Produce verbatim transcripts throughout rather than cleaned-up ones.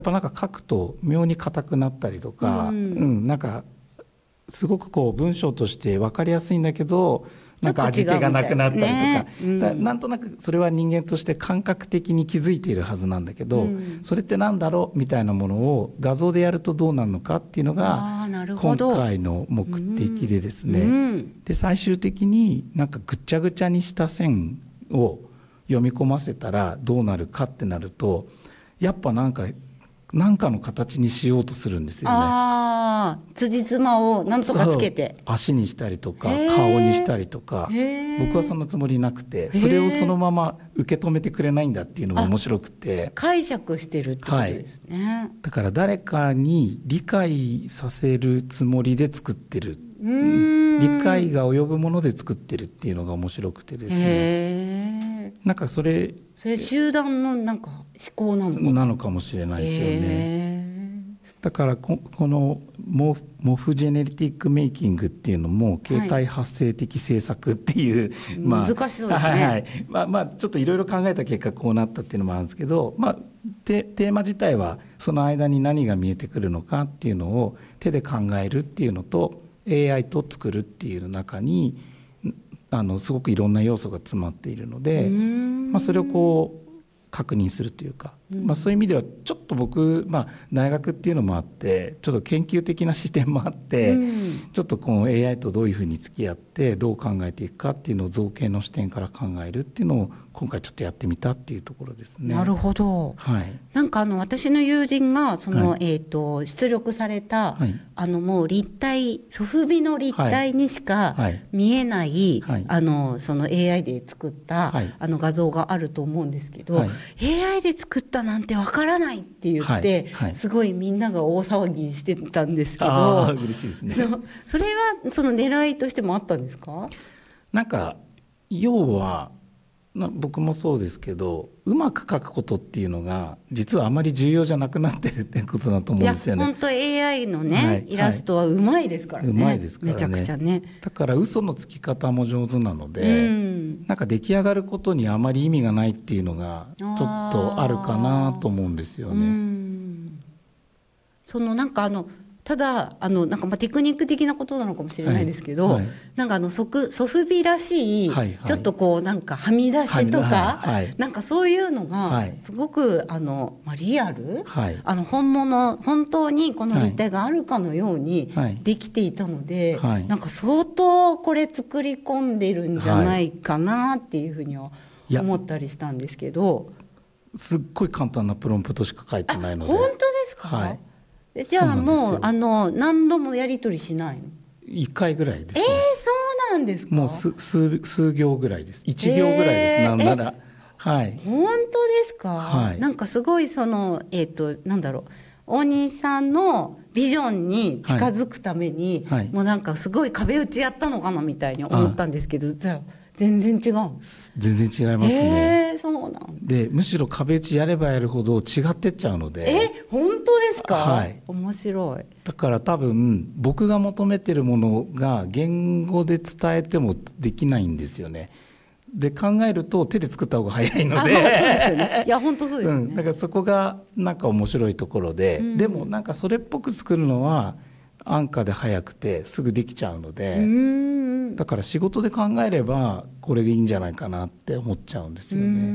ぱなんか書くと妙に硬くなったりとか、 うんうん、なんかすごくこう文章として分かりやすいんだけどなんか味気がなくなったりとか、 ねうん、 だなんとなくそれは人間として感覚的に気づいているはずなんだけど、うん、それってなんだろうみたいなものを画像でやるとどうなるのかっていうのが今回の目的でですね、うんうん、で最終的になんかぐっちゃぐちゃにした線を読み込ませたらどうなるかってなるとやっぱなんか何かの形にしようとするんですよね。 ああ、辻褄をなんとかつけて足にしたりとか顔にしたりとか、僕はそんなつもりなくてそれをそのまま受け止めてくれないんだっていうのが面白くて解釈してるってことですね、はい、 だから誰かに理解させるつもりで作ってる、 うーん、 理解が及ぶもので作ってるっていうのが面白くてですね、 へなんかそれそれ集団のなんか思考なのかなのかもしれないですよね。だからこ、このモフ、モフジェネティックメイキングっていうのも形態発生的制作っていう、 はい、 まあ、 難しそうですね、 はいはい、まあまあ、ちょっといろいろ考えた結果こうなったっていうのもあるんですけど、まあ、テ, テーマ自体はその間に何が見えてくるのかっていうのを手で考えるっていうのと エーアイ と作るっていう中にあのすごくいろんな要素が詰まっているので、まあ、それをこう確認するというか、まあ、そういう意味ではちょっと僕、まあ、大学っていうのもあってちょっと研究的な視点もあって、ちょっとこの エーアイ とどういうふうに付き合ってどう考えていくかっていうのを造形の視点から考えるっていうのを今回ちょっとやってみたっていうところですね。 なるほど、 はい、 なんかあの私の友人がその、 はい、 えー、と出力された、 はい、 あのもう立体ソフビの立体にしか見えない、はい、あのその エーアイ で作った、はい、あの画像があると思うんですけど、はい、エーアイ で作ったなんてわからないって言って、はいはい、すごいみんなが大騒ぎしてたんですけど、 あ嬉しいですね。 そ, それはその狙いとしてもあったんですか？ なんか要は僕もそうですけどうまく書くことっていうのが実はあまり重要じゃなくなってるってことだと思うんですよね。 いや本当 エーアイ のね、はい、イラストはうまいですからね。 うまいですからね。 めちゃくちゃね。 だから嘘のつき方も上手なので、 うん、 なんか出来上がることにあまり意味がないっていうのがちょっとあるかなと思うんですよね。 うん、そのなんかあのただあのなんかまあテクニック的なことなのかもしれないですけど、はいはい、なんかあのソフ、ソフビらしい、はいはい、ちょっとこうなんかはみ出しとか、はい、なんかそういうのがすごくあの、まあ、リアル、はい、あの本物本当にこの立体があるかのようにできていたので、はい、なんか相当これ作り込んでるんじゃないかなっていうふうには思ったりしたんですけど、 すっごい簡単なプロンプトしか書いてないので。 本当ですか？はい、じゃあもうあの何度もやり取りしないの？ いっかいぐらいですね。 えー、そうなんですか？ もう 数, 数, 数行ぐらいです。いち行ぐらいです、えー、なんなら、はい、 本当ですか？ はい、 なんかすごいそのえっ、ー、となんだろう大西さんのビジョンに近づくために、はいはい、もうなんかすごい壁打ちやったのかなみたいに思ったんですけど、じゃあ全然違う。 全然違いますね。 えー、そうなんでむしろ壁打ちやればやるほど違ってっちゃうので。 え本当ですか？ はい、 面白い。 だから多分僕が求めてるものが言語で伝えてもできないんですよね。で考えると手で作った方が早いので。 あ、まあ、そうですよね。いや本当そうですね、 うん、だからそこがなんか面白いところで、うん、でもなんかそれっぽく作るのは安価で早くてすぐできちゃうので、 うん、 だから仕事で考えればこれでいいんじゃないかなって思っちゃうんですよね。 うん、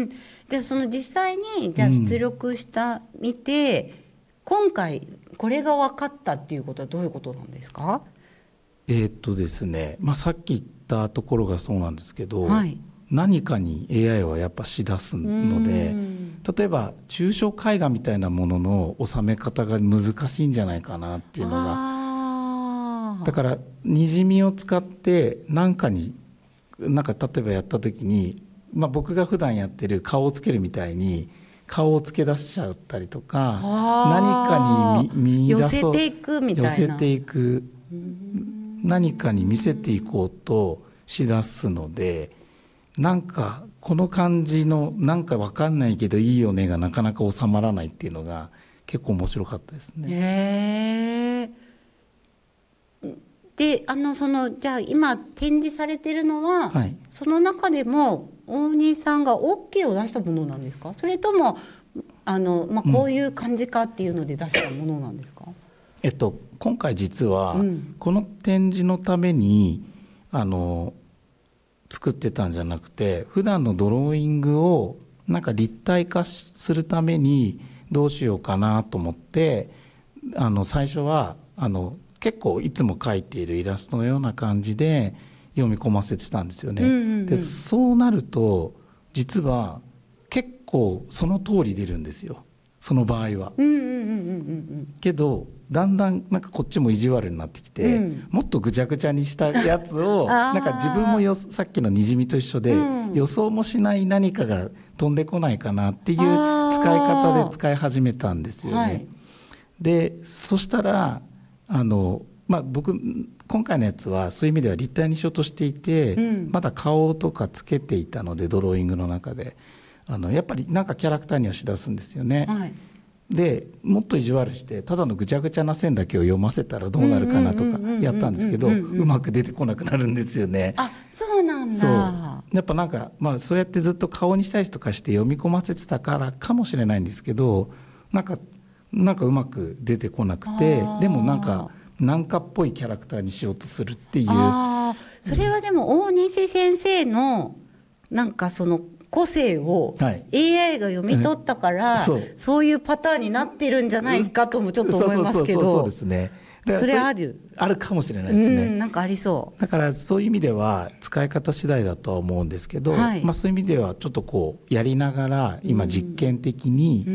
じゃあその実際にじゃあ出力した見て、うん、今回これが分かったっていうことはどういうことなんですか？ えーっとですね、まあ、さっき言ったところがそうなんですけど、 はい、 何かに エーアイ はやっぱしだすので、例えば抽象絵画みたいなものの収め方が難しいんじゃないかなっていうのが、だからにじみを使って何かになんか例えばやった時に、まあ、僕が普段やってる顔をつけるみたいに顔をつけ出しちゃったりとか、何かに 見, 見出そう寄せていくみたいな、 寄せていく、何かに見せていこうとしだすので、なんかこの感じのなんか分かんないけどいいよねがなかなか収まらないっていうのが結構面白かったですね。 へー。であのそのじゃあ今展示されてるのは、はい、その中でも大西さんが オーケー を出したものなんですか？それともあの、まあ、こういう感じかっていうので出したものなんですか？うん、 えっと、今回実はこの展示のためにあの作ってたんじゃなくて、普段のドローイングをなんか立体化するためにどうしようかなと思って、あの最初はあの結構いつも描いているイラストのような感じで読み込ませてたんですよね。うんうんうん、でそうなると実は結構その通り出るんですよ、その場合は。けどだんだんなんかこっちも意地悪になってきて、うん、もっとぐちゃぐちゃにしたやつをなんか自分もよさっきのにじみと一緒で、うん、予想もしない何かが飛んでこないかなっていう使い方で使い始めたんですよね。はい、でそしたらあの、まあ、僕今回のやつはそういう意味では立体にしようとしていて、うん、まだ顔とかつけていたのでドローイングの中であのやっぱりなんかキャラクターにはしだすんですよね。はい、でもっと意地悪してただのぐちゃぐちゃな線だけを読ませたらどうなるかなとかやったんですけど、うまく出てこなくなるんですよね。 あ、そうなんだ。 そうやっぱなんか、まあ、そうやってずっと顔にしたりとかして読み込ませてたからかもしれないんですけど、なんかなんかうまく出てこなくて、でもなんかなんかっぽいキャラクターにしようとするっていう。 あ、それはでも大西先生のなんかその個性を エーアイ が読み取ったから、はい、そう、そういうパターンになってるんじゃないかともちょっと思いますけど。 そうですね。 それあるあるかもしれないですね。 うん、なんかありそう。 だからそういう意味では使い方次第だとは思うんですけど、はい、まあ、そういう意味ではちょっとこうやりながら今実験的に、うん、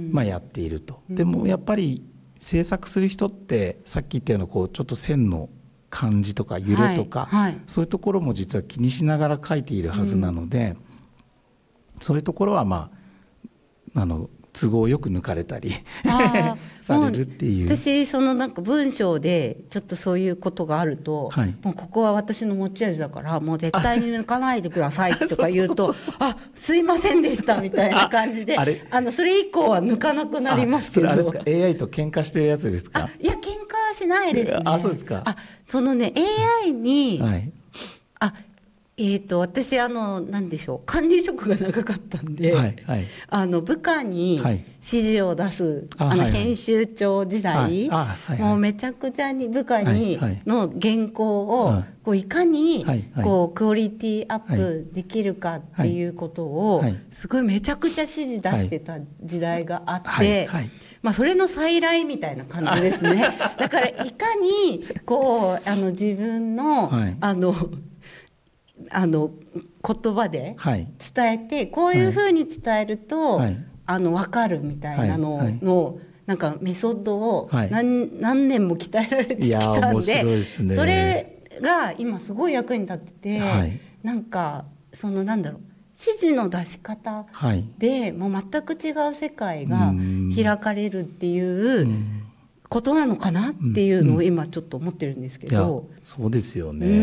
まあ、やっていると。でもやっぱり制作する人ってさっき言ったようなこうちょっと線の感じとか揺れとか、はいはい、そういうところも実は気にしながら描いているはずなので、うん、そういうところはまああの都合よく抜かれたりされるっていう。 私そのなんか文章でちょっとそういうことがあると、はい、もうここは私の持ち味だからもう絶対に抜かないでくださいとか言うとあ、すいませんでしたみたいな感じで あ, あ, れあのそれ以降は抜かなくなりますけど。 それあれですか、 エーアイ と喧嘩してるやつですか？ あ、いや喧嘩はしないですね。 あ、そうですか。 あ、そのね エーアイ に、はい、あえー、と私あの何でしょう、管理職が長かったんで、はいはい、あの部下に指示を出す、はい、あの編集長時代、はい、もうめちゃくちゃに部下にの原稿をこういかにこうクオリティアップできるかっていうことをすごいめちゃくちゃ指示出してた時代があって、まあ、それの再来みたいな感じですね。だからいかにこうあの自分の、はい、あのあの言葉で伝えて、はい、こういうふうに伝えると、はい、あの分かるみたいなのの、はいはい、なんかメソッドを 何,、はい、何年も鍛えられてきたん で, で、ね、それが今すごい役に立ってて、はい、なんかそのなんだろう指示の出し方で、はい、もう全く違う世界が開かれるっていうことなのかなっていうのを今ちょっと思ってるんですけど。 いや、そうですよね。うん、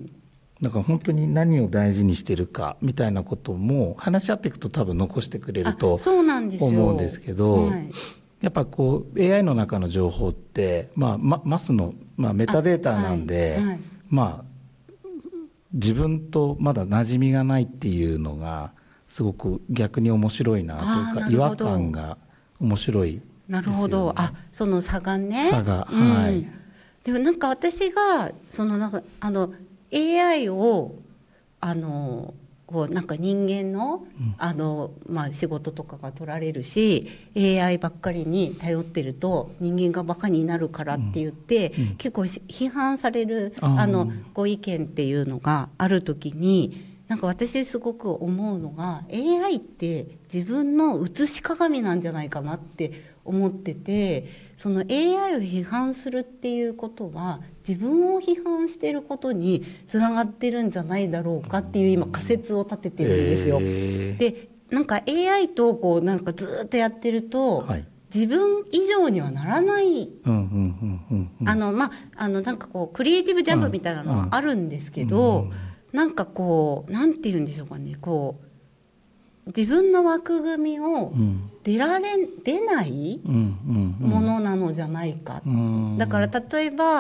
だから本当に何を大事にしてるかみたいなことも話し合っていくと多分残してくれると思うんですけど、はい、やっぱこう エーアイ の中の情報って、まあ、マ, マスの、まあ、メタデータなんで、はいはい、まあ自分とまだ馴染みがないっていうのがすごく逆に面白いなというか違和感が面白いですよね。 なるほど。あ、その差がね。 差が、はい、うん、 でもなんか私がそのなんかあのエーアイ をあのこうなんか人間 の,、うん、あのまあ、仕事とかが取られるし エーアイ ばっかりに頼ってると人間がバカになるからって言って、うんうん、結構批判されるあのご意見っていうのがある時になんか私すごく思うのが エーアイ って自分の写し鏡なんじゃないかなって思ってて、その エーアイ を批判するっていうことは自分を批判していることにつながってるんじゃないだろうかっていう今仮説を立ててるんですよ。えー、でなんか エーアイ とこうなんかずっとやってると、はい、自分以上にはならない、あのまああのなんかこうクリエイティブジャンプみたいなのはあるんですけど、うんうん、なんかこうなんて言うんでしょうかね、こう自分の枠組みを出られ、うん、出ないものなのじゃないか、うん、だから例えば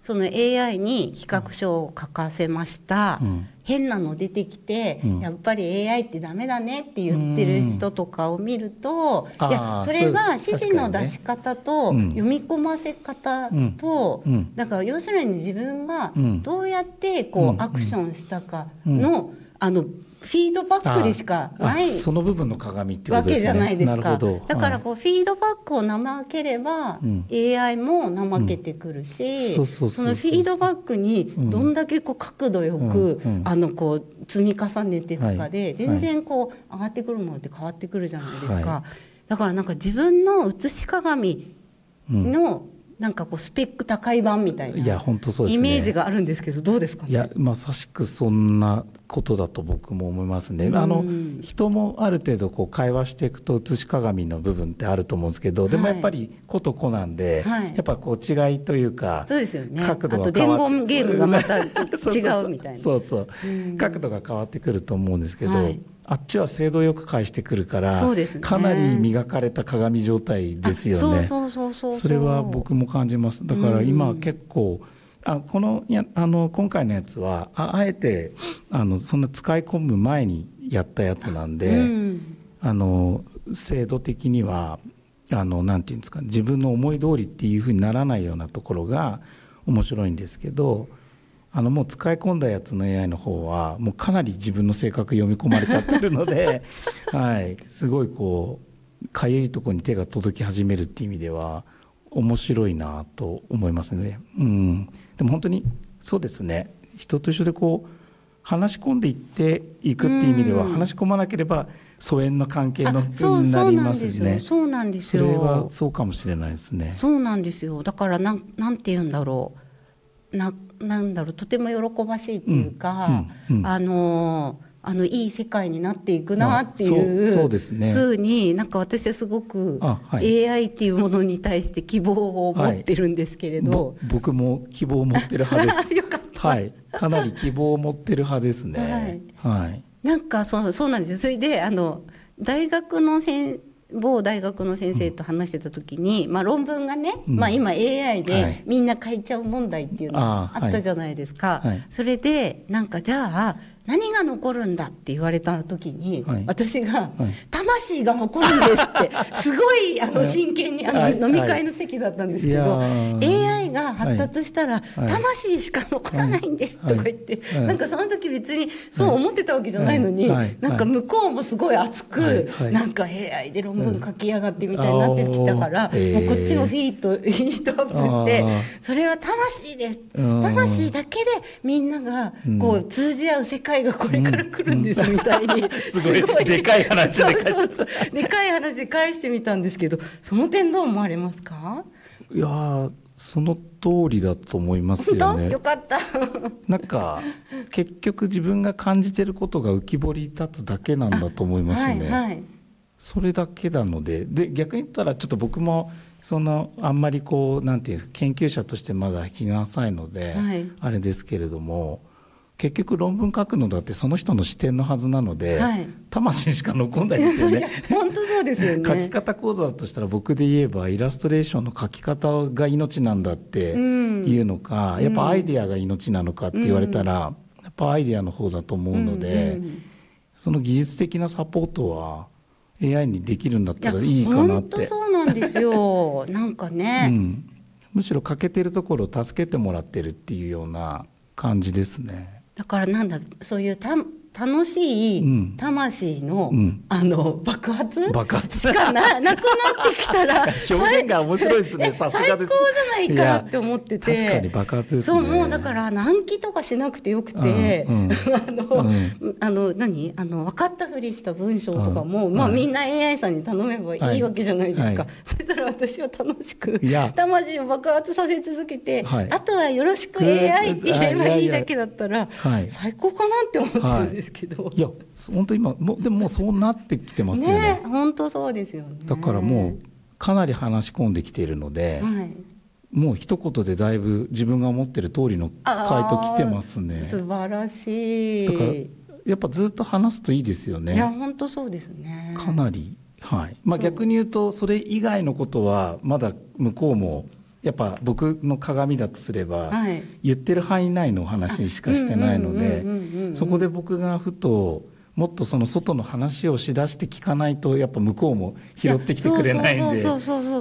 その エーアイ に企画書を書かせました、うん、変なの出てきて、うん、やっぱり エーアイ ってダメだねって言ってる人とかを見ると、うん、いやそれは指示の出し方と読み込ませ方と、うんうん、だから要するに自分がどうやってこうアクションしたかの、あのフィードバックでしかないその部分の鏡ってことですね。 わけじゃないですか。だからこうフィードバックを怠ければ、うん、エーアイ も怠けてくるし、そのフィードバックにどんだけこう角度よく、うん、あのこう積み重ねていくかで、はい、全然こう上がってくるものって変わってくるじゃないですか、はい、だからなんか自分の写し鏡の、うんなんかこうスペック高い版みたいなイメージがあるんですけど、どうですかね。 いやまさしくそんなことだと僕も思いますね。あの人もある程度こう会話していくと写し鏡の部分ってあると思うんですけど、でもやっぱり個と個なんで、はい、やっぱこう違いというか、 そうですよね、 角度が変わって、 あと伝言ゲームがまた違うみたいなそうそう角度が変わってくると思うんですけど、はい、あっちは精度よく返してくるから、そうですね、かなり磨かれた鏡状態ですよね。 そうそうそうそう、 それは僕も感じます。だから今結構、あこのやあの今回のやつは あ, あえてあのそんな使い込む前にやったやつなんで、うん、あの精度的にはあのなんていうんですか、自分の思い通りっていうふうにならないようなところが面白いんですけど、あのもう使い込んだやつの エーアイ の方はもうかなり自分の性格読み込まれちゃってるので、はい、すごいこうかゆいところに手が届き始めるっていう意味では面白いなと思いますね。うん、でも本当にそうですね、人と一緒でこう話し込んでいっていくっていう意味では、話し込まなければ疎遠の関係の分になりますね。 そうなんですよ。 それはそうかもしれないですね。 そうなんですよ。だからなんなんて言うんだろう、ななんだろう、とても喜ばしいっていうか、うんうんうん、あのあのいい世界になっていくなっていうふうに、なんか私はすごく エーアイ っていうものに対して希望を持ってるんですけれど、 はい、僕も希望を持ってる派ですよかった、 はい、かなり希望を持ってる派ですね、はいはい、 なんかそう、そうなんですよ。それであの大学の先某大学の先生と話してた時に、うんまあ、論文がね、うんまあ、今 エーアイ でみんな書いちゃう問題っていうのがあったじゃないですか、はいはい、それでなんかじゃあ何が残るんだって言われた時に、はい、私が、はい、魂が残るんですってすごいあの真剣にあの、はい、飲み会の席だったんですけど、はい、エーアイ が発達したら、はい、魂しか残らないんですとか言って、はい、なんかその時別にそう思ってたわけじゃないのに、はい、なんか向こうもすごい熱く、はい、なんか エーアイ で論文書きやがってみたいになってきたから、もうこっちもフィートヒートアップしてそれは魂です、魂だけでみんながこう通じ合う世界がこれから来るんですみたいに、うん、 すごいでかい話で返してそうそうそうでかい話で返してみたんですけど、その点どう思われますか？ いやその通りだと思いますよね。 よかったなんか結局自分が感じてることが浮き彫り立つだけなんだと思いますね、はいはい、それだけなので、で逆に言ったらちょっと僕もそのあんまりこうなんていうんですか、研究者としてまだ気が浅いので、はい、あれですけれども、結局論文書くのだってその人の視点のはずなので、はい、魂しか残んないですよね本当そうですよね。 書き方講座だとしたら僕で言えばイラストレーションの書き方が命なんだっていうのか、うん、やっぱアイデアが命なのかって言われたら、うん、やっぱアイデアの方だと思うので、うんうん、その技術的なサポートは エーアイ にできるんだったらいいかなって。 本当そうなんですよなんかね、うん、 むしろ欠けてるところを助けてもらってるっていうような感じですね。 だからなんだ、そういうた楽しい魂の、うん、あの爆発爆発しか な, なくなってきたら表現が面白いですね。さすがです。 最高じゃないかって思ってて、 確かに爆発ですね。 そう、もうだから暗記とかしなくてよくて、うんうん、あの、うん、あの何あの分かったふりした文章とかも、うんまあ、みんな エーアイ さんに頼めばいいわけじゃないですか、はいはい、そしたら私は楽しく魂を爆発させ続けて、はい、あとはよろしく エーアイ って言えばいいだけだったら最高かなって思ってるんですけど、はい、 いや本当今もでももうそうなってきてますよね。 ね、本当そうですよね。 だからもうかなり話し込んできているので、はい、もう一言でだいぶ自分が思ってる通りの回答来てますね。 素晴らしい。 だからやっぱずっと話すといいですよね。 いや本当そうですね。 かなり、はい、まあ、逆に言うとそれ以外のことはまだ向こうもやっぱ僕の鏡だとすれば、 はい、 言ってる範囲内の話しかしてないので、そこで僕がふともっとその外の話をしだして聞かないとやっぱ向こうも拾ってきてくれないんで。